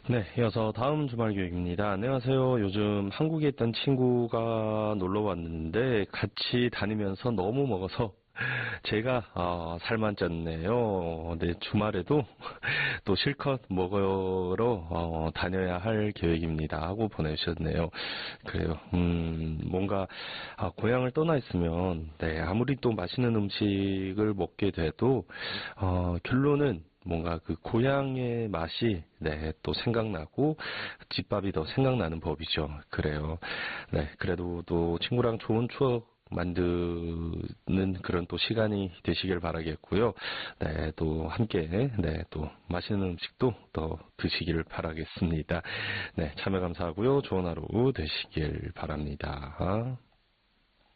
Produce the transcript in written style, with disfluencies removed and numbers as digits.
네, 이어서 다음 주말 교육입니다. 안녕하세요. 요즘 한국에 있던 친구가 놀러 왔는데 같이 다니면서 너무 먹어서 제가 살만 쪘네요. 네, 주말에도 또 실컷 먹으러 다녀야 할 계획입니다. 하고 보내주셨네요. 그래요. 뭔가 고향을 떠나 있으면 네, 아무리 또 맛있는 음식을 먹게 돼도 결론은 뭔가 그 고향의 맛이 네, 또 생각나고 집밥이 더 생각나는 법이죠. 그래요. 네, 그래도 또 친구랑 좋은 추억 만드는 그런 또 시간이 되시길 바라겠고요. 네, 또 함께 네, 또 맛있는 음식도 더 드시길 바라겠습니다. 네, 참여 감사하고요. 좋은 하루 되시길 바랍니다.